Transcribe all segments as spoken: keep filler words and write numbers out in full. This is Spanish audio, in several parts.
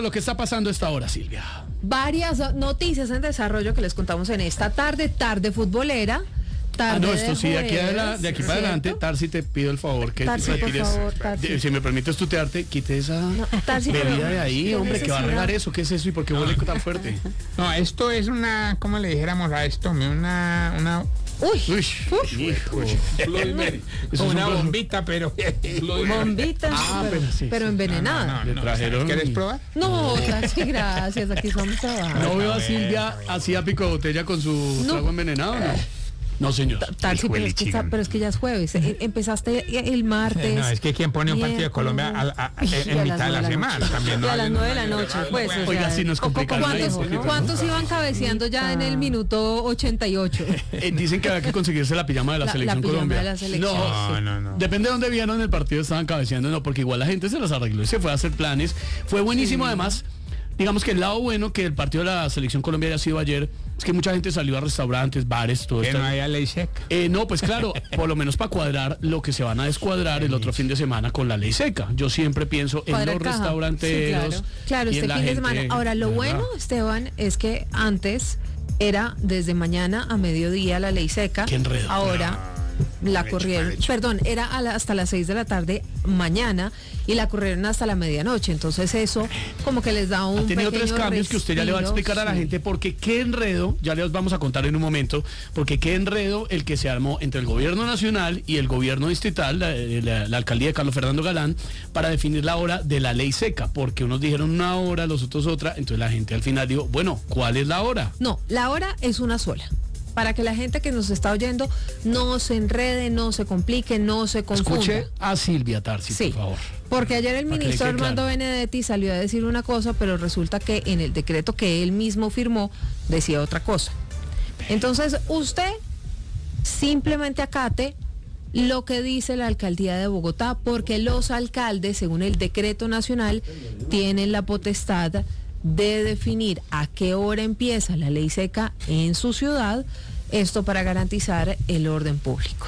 lo que está pasando a esta hora, Silvia. Varias noticias en desarrollo que les contamos en esta tarde, tarde futbolera. Ah, no, esto sí, de aquí, la, de aquí para adelante, Tarsi, te pido el favor que Tarsi, retires, por favor, Tarsi. si me permites tutearte, quite esa no, Tarsi, bebida pero, de ahí, hombre, que va a regar eso, ¿qué es eso y por qué huele tan fuerte? No, esto es una, ¿cómo le dijéramos a esto? Una, una... Uy, uy, hijo. Es una bombita, pero... bombita, ah, pero, pero, sí, pero sí. envenenada. No, no, Le no, trajeron... ¿Quieres probar? No, Tarsi, gracias, aquí estamos trabajando. No veo a Silvia así a pico de botella con su No. trago envenenado, ¿no? No, señor. Tarsi, pero es, que está, pero es que ya es jueves. Eh, Empezaste el martes. No, es que quien pone un partido de Colombia a, a, a, en, en mitad de la, la semana también. No, y a las nueve de la noche, pues. O Oiga, sea, sí nos complicaron. ¿Cuántos, ahí, ¿no? ¿cuántos iban cabeceando ya en el minuto ochenta y ocho? Eh, dicen que había que conseguirse la pijama de la, La- selección la pijama Colombia. de la selección. No, No, no, no. Depende de dónde vieron el partido, estaban cabeceando, no, porque igual la gente se las arregló y se fue a hacer planes. Fue buenísimo, además. Digamos que el lado bueno que el partido de la selección Colombia haya sido ayer es que mucha gente salió a restaurantes, bares, todo Que esto. no haya ley seca. Eh, no, pues claro, por lo menos para cuadrar lo que se van a descuadrar el otro fin de semana con la ley seca. Yo siempre pienso en Cuadrar los caja. restauranteros. Sí, claro, claro y en este la fin de gente, semana. Ahora, lo ¿verdad? bueno, Esteban, es que antes era desde mañana a mediodía la ley seca. Qué enredo. Ahora la mal hecho, corrieron, mal hecho. perdón, era a la- hasta las seis de la tarde mañana y la corrieron hasta la medianoche. Entonces eso como que les da un Ha tenido tres pequeño cambios que usted ya le va a respiro, explicar a la sí. gente porque qué enredo, ya les vamos a contar en un momento, porque qué enredo el que se armó entre el gobierno nacional y el gobierno distrital, la, la- la alcaldía de Carlos Fernando Galán, para definir la hora de la ley seca, porque unos dijeron una hora, los otros otra, entonces la gente al final dijo, bueno, ¿cuál es la hora? No, la hora es una sola. Para que la gente que nos está oyendo no se enrede, no se complique, no se confunda. Escuche a Silvia Tarsi, Sí, por favor. porque ayer el Para que le ministro quede Armando claro. Benedetti salió a decir una cosa, pero resulta que en el decreto que él mismo firmó decía otra cosa. Entonces, usted simplemente acate lo que dice la alcaldía de Bogotá, porque los alcaldes, según el decreto nacional, tienen la potestad de definir a qué hora empieza la ley seca en su ciudad, esto para garantizar el orden público.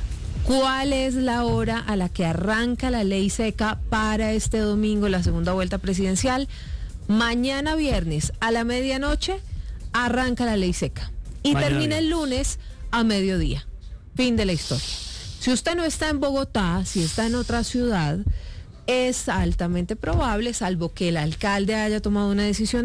¿Cuál es la hora a la que arranca la ley seca para este domingo, la segunda vuelta presidencial? Mañana viernes a la medianoche arranca la ley seca y Mañana termina el viernes. lunes a mediodía. Fin de la historia. Si usted no está en Bogotá, si está en otra ciudad, es altamente probable, salvo que el alcalde haya tomado una decisión